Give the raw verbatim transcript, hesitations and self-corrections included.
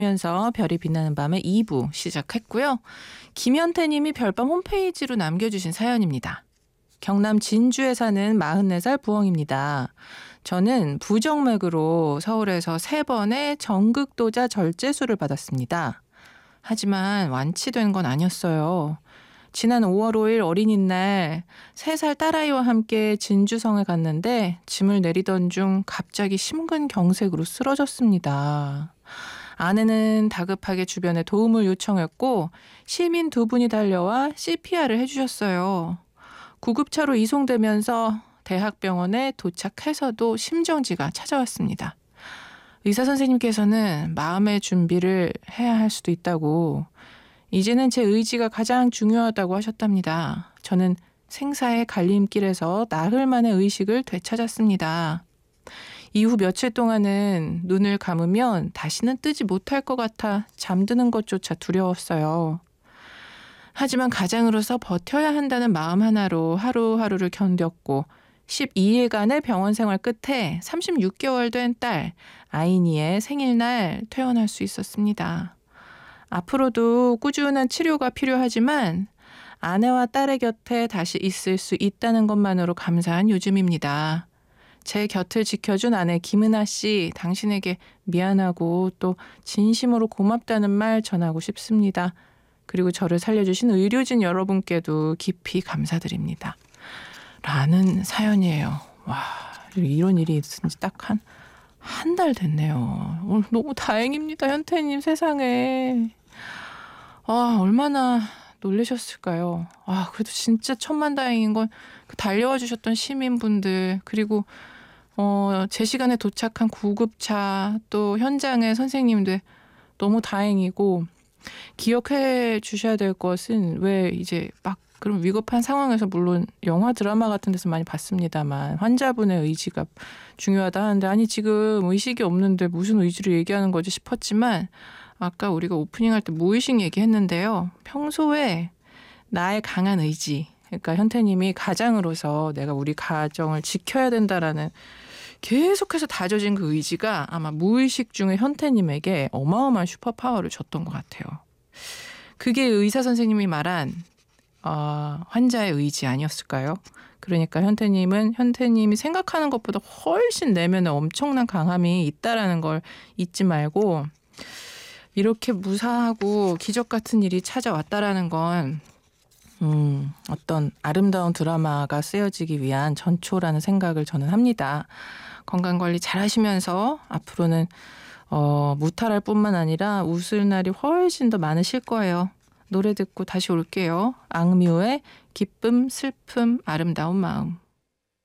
면서 별이 빛나는 밤의 이 부 시작했고요. 김현태 님이 별밤 홈페이지로 남겨주신 사연입니다. 경남 진주에 사는 마흔네 살 부엉입니다. 저는 부정맥으로 서울에서 세 번의 정극도자 절제술을 받았습니다. 하지만 완치된 건 아니었어요. 지난 오월 오일 어린이날 세 살 딸아이와 함께 진주성에 갔는데 짐을 내리던 중 갑자기 심근경색으로 쓰러졌습니다. 아내는 다급하게 주변에 도움을 요청했고 시민 두 분이 달려와 씨피알을 해주셨어요. 구급차로 이송되면서 대학병원에 도착해서도 심정지가 찾아왔습니다. 의사 선생님께서는 마음의 준비를 해야 할 수도 있다고, 이제는 제 의지가 가장 중요하다고 하셨답니다. 저는 생사의 갈림길에서 나흘 만에 의식을 되찾았습니다. 이후 며칠 동안은 눈을 감으면 다시는 뜨지 못할 것 같아 잠드는 것조차 두려웠어요. 하지만 가장으로서 버텨야 한다는 마음 하나로 하루하루를 견뎠고 십이 일간의 병원 생활 끝에 삼십육 개월 된 딸 아이니의 생일날 퇴원할 수 있었습니다. 앞으로도 꾸준한 치료가 필요하지만 아내와 딸의 곁에 다시 있을 수 있다는 것만으로 감사한 요즘입니다. 제 곁을 지켜준 아내 김은아 씨, 당신에게 미안하고 또 진심으로 고맙다는 말 전하고 싶습니다. 그리고 저를 살려주신 의료진 여러분께도 깊이 감사드립니다. 라는 사연이에요. 와, 이런 일이 있은 지 딱 한, 한 달 됐네요. 오늘 너무 다행입니다. 현태님 세상에. 아, 얼마나 놀라셨을까요? 아, 그래도 진짜 천만다행인 건 그 달려와 주셨던 시민분들, 그리고 어, 제 시간에 도착한 구급차, 또 현장의 선생님들 너무 다행이고, 기억해 주셔야 될 것은, 왜 이제 막 그런 위급한 상황에서 물론 영화 드라마 같은 데서 많이 봤습니다만 환자분의 의지가 중요하다 하는데, 아니 지금 의식이 없는데 무슨 의지를 얘기하는 거지 싶었지만, 아까 우리가 오프닝 할 때 무의식 얘기했는데요. 평소에 나의 강한 의지, 그러니까 현태님이 가장으로서 내가 우리 가정을 지켜야 된다라는 계속해서 다져진 그 의지가 아마 무의식 중에 현태님에게 어마어마한 슈퍼파워를 줬던 것 같아요. 그게 의사 선생님이 말한 어, 환자의 의지 아니었을까요? 그러니까 현태님은 현태님이 생각하는 것보다 훨씬 내면에 엄청난 강함이 있다라는 걸 잊지 말고, 이렇게 무사하고 기적 같은 일이 찾아왔다라는 건 음, 어떤 아름다운 드라마가 쓰여지기 위한 전초라는 생각을 저는 합니다. 건강관리 잘 하시면서 앞으로는 어, 무탈할 뿐만 아니라 웃을 날이 훨씬 더 많으실 거예요. 노래 듣고 다시 올게요. 악뮤의 기쁨, 슬픔, 아름다운 마음.